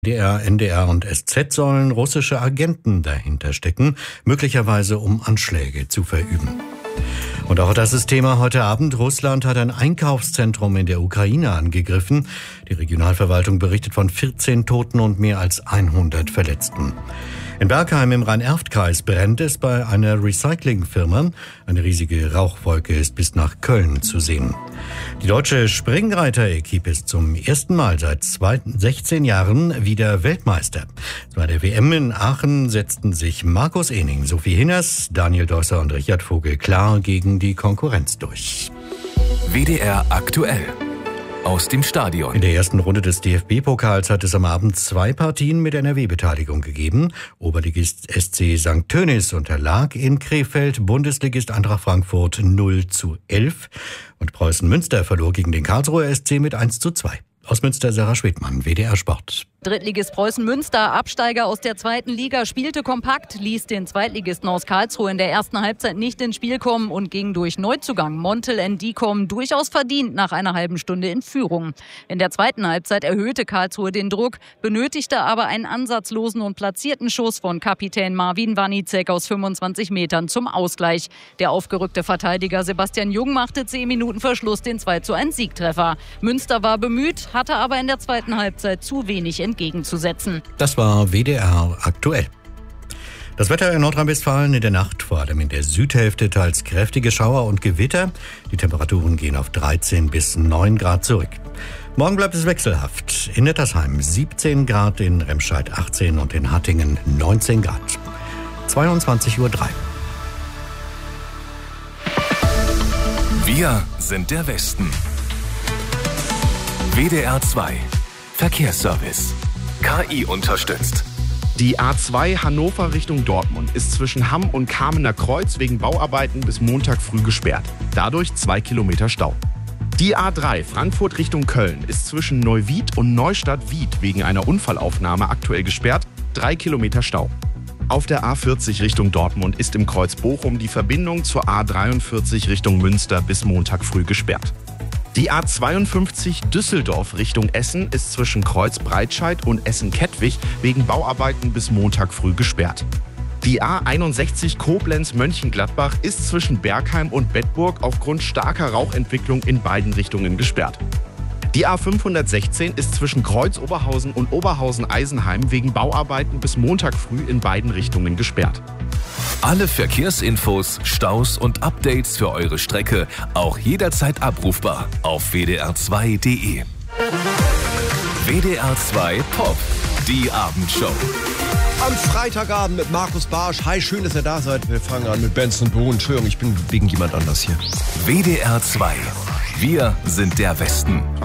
WDR, NDR und SZ sollen russische Agenten dahinter stecken, möglicherweise um Anschläge zu verüben. Und auch das ist Thema heute Abend. Russland hat ein Einkaufszentrum in der Ukraine angegriffen. Die Regionalverwaltung berichtet von 14 Toten und mehr als 100 Verletzten. In Bergheim im Rhein-Erft-Kreis brennt es bei einer Recyclingfirma. Eine riesige Rauchwolke ist bis nach Köln zu sehen. Die deutsche Springreiter-Equipe ist zum ersten Mal seit 16 Jahren wieder Weltmeister. Bei der WM in Aachen setzten sich Markus Ehning, Sophie Hinners, Daniel Deusser und Richard Vogel klar gegen die Konkurrenz durch. WDR aktuell. Aus dem Stadion. In der ersten Runde des DFB-Pokals hat es am Abend 2 Partien mit NRW-Beteiligung gegeben. Oberligist SC St. Tönnies unterlag in Krefeld, Bundesligist Eintracht Frankfurt 0:11. Und Preußen Münster verlor gegen den Karlsruher SC mit 1:2. Aus Münster Sarah Schwedmann, WDR Sport. Drittligist Preußen Münster, Absteiger aus der 2. Liga, spielte kompakt, ließ den Zweitligisten aus Karlsruhe in der ersten Halbzeit nicht ins Spiel kommen und ging durch Neuzugang Montel Ndicom durchaus verdient nach einer halben Stunde in Führung. In der zweiten Halbzeit erhöhte Karlsruhe den Druck, benötigte aber einen ansatzlosen und platzierten Schuss von Kapitän Marvin Wanicek aus 25 Metern zum Ausgleich. Der aufgerückte Verteidiger Sebastian Jung machte 10 Minuten vor Schluss den 2:1 Siegtreffer. Münster war bemüht, hatte aber in der zweiten Halbzeit zu wenig entgegenzusetzen. Das war WDR aktuell. Das Wetter in Nordrhein-Westfalen in der Nacht, vor allem in der Südhälfte, teils kräftige Schauer und Gewitter. Die Temperaturen gehen auf 13 bis 9 Grad zurück. Morgen bleibt es wechselhaft. In Nettersheim 17 Grad, in Remscheid 18 und in Hattingen 19 Grad. 22:03 Uhr. Wir sind der Westen. WDR 2 Verkehrsservice. KI unterstützt. Die A2 Hannover Richtung Dortmund ist zwischen Hamm und Kamener Kreuz wegen Bauarbeiten bis Montag früh gesperrt. Dadurch 2 Kilometer Stau. Die A3 Frankfurt Richtung Köln ist zwischen Neuwied und Neustadt-Wied wegen einer Unfallaufnahme aktuell gesperrt. 3 Kilometer Stau. Auf der A40 Richtung Dortmund ist im Kreuz Bochum die Verbindung zur A43 Richtung Münster bis Montag früh gesperrt. Die A52 Düsseldorf Richtung Essen ist zwischen Kreuz Breitscheid und Essen-Kettwig wegen Bauarbeiten bis Montag früh gesperrt. Die A61 Koblenz-Mönchengladbach ist zwischen Bergheim und Bedburg aufgrund starker Rauchentwicklung in beiden Richtungen gesperrt. Die A516 ist zwischen Kreuz Oberhausen und Oberhausen-Eisenheim wegen Bauarbeiten bis Montag früh in beiden Richtungen gesperrt. Alle Verkehrsinfos, Staus und Updates für eure Strecke auch jederzeit abrufbar auf wdr2.de. WDR 2 Pop, die Abendshow. Am Freitagabend mit Markus Barsch. Hi, schön, dass ihr da seid. Wir fangen an mit Benson Boone. Entschuldigung, ich bin wegen jemand anders hier. WDR 2. Wir sind der Westen.